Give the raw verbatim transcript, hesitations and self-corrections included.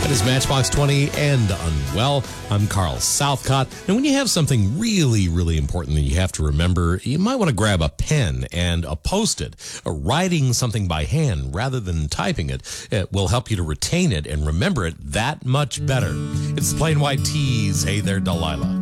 That is Matchbox twenty and Unwell. I'm Carl Southcott. And when you have something really, really important that you have to remember, you might want to grab a pen and a Post-it. Uh, writing something by hand rather than typing it, it will help you to retain it and remember it that much better. It's the Plain White Tees. Hey there, Delilah.